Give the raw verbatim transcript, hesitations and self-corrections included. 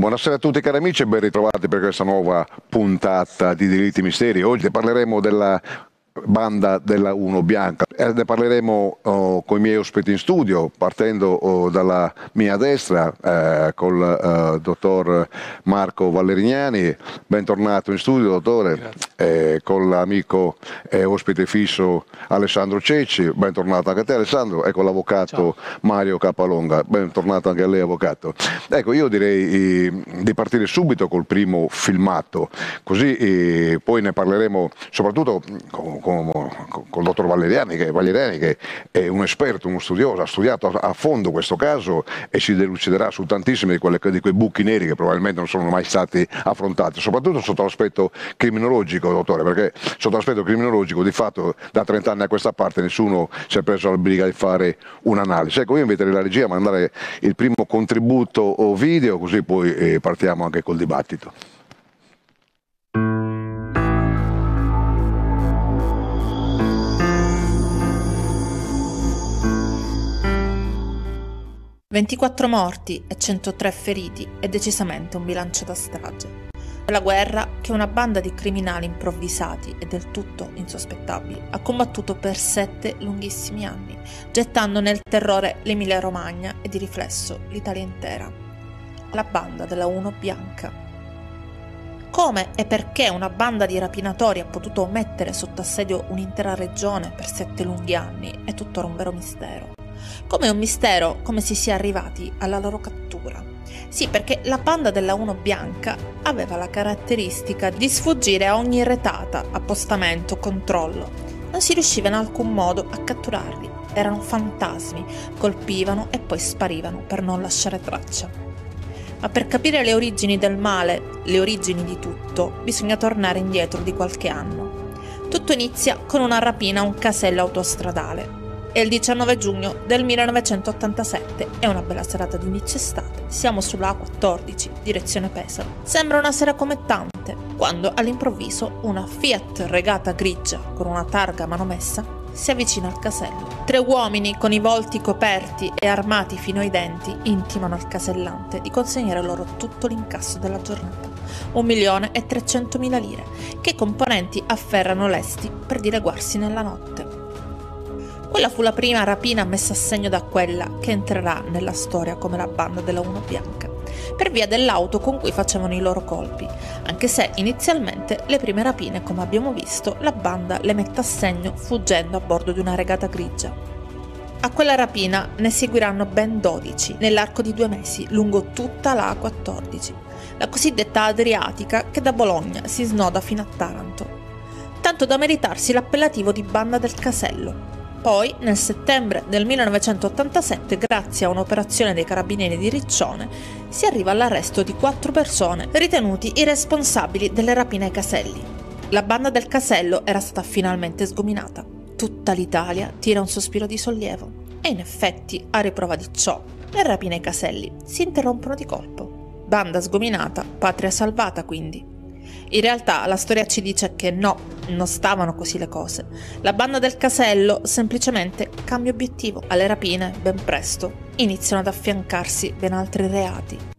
Buonasera a tutti cari amici e ben ritrovati per questa nuova puntata di Delitti Misteri. Oggi parleremo della banda della Uno Bianca e ne parleremo oh, con i miei ospiti in studio, partendo oh, dalla mia destra eh, col eh, dottor Marco Valerignani. Bentornato in studio, dottore, eh, con l'amico e ospite fisso Alessandro Cecci. Bentornato anche a te, Alessandro, e con l'avvocato Mario Capalonga. Bentornato anche a lei, avvocato. Ecco, io direi eh, di partire subito col primo filmato, così eh, poi ne parleremo soprattutto con Con, con il dottor Valeriani che, Valeriani, che è un esperto, uno studioso, ha studiato a, a fondo questo caso e si deluciderà su tantissimi di, quelle, di quei buchi neri che probabilmente non sono mai stati affrontati, soprattutto sotto l'aspetto criminologico, dottore, perché sotto l'aspetto criminologico di fatto da trenta anni a questa parte nessuno si è preso la briga di fare un'analisi. Ecco, io inviterei la regia a mandare il primo contributo video, così poi eh, partiamo anche col dibattito. ventiquattro morti e centotré feriti è decisamente un bilancio da strage. La guerra che una banda di criminali improvvisati e del tutto insospettabili ha combattuto per sette lunghissimi anni, gettando nel terrore l'Emilia Romagna e di riflesso l'Italia intera. La banda della Uno Bianca. Come e perché una banda di rapinatori ha potuto mettere sotto assedio un'intera regione per sette lunghi anni è tuttora un vero mistero. Come è un mistero come si sia arrivati alla loro cattura. Sì, perché la banda della Uno Bianca aveva la caratteristica di sfuggire a ogni retata, appostamento, controllo. Non si riusciva in alcun modo a catturarli. Erano fantasmi, colpivano e poi sparivano per non lasciare traccia. Ma per capire le origini del male, le origini di tutto, bisogna tornare indietro di qualche anno. Tutto inizia con una rapina a un casello autostradale. È il diciannove giugno del millenovecentottantasette, è una bella serata di inizio estate, siamo sulla A quattordici, direzione Pesaro. Sembra una sera come tante, quando all'improvviso una Fiat regata grigia con una targa manomessa si avvicina al casello. Tre uomini con i volti coperti e armati fino ai denti intimano al casellante di consegnare loro tutto l'incasso della giornata, un milione e trecentomila lire, che i componenti afferrano lesti per dileguarsi nella notte. Quella fu la prima rapina messa a segno da quella che entrerà nella storia come la banda della Uno Bianca, per via dell'auto con cui facevano i loro colpi, anche se inizialmente le prime rapine, come abbiamo visto, la banda le mette a segno fuggendo a bordo di una regata grigia. A quella rapina ne seguiranno ben dodici nell'arco di due mesi lungo tutta la A quattordici, la cosiddetta Adriatica che da Bologna si snoda fino a Taranto, tanto da meritarsi l'appellativo di banda del casello. Poi, nel settembre del millenovecentottantasette, grazie a un'operazione dei carabinieri di Riccione, si arriva all'arresto di quattro persone ritenuti i responsabili delle rapine ai caselli. La banda del casello era stata finalmente sgominata. Tutta l'Italia tira un sospiro di sollievo. E in effetti, a riprova di ciò, le rapine ai caselli si interrompono di colpo. Banda sgominata, patria salvata quindi. In realtà la storia ci dice che no, non stavano così le cose. La banda del casello semplicemente cambia obiettivo. Alle rapine, ben presto, iniziano ad affiancarsi ben altri reati.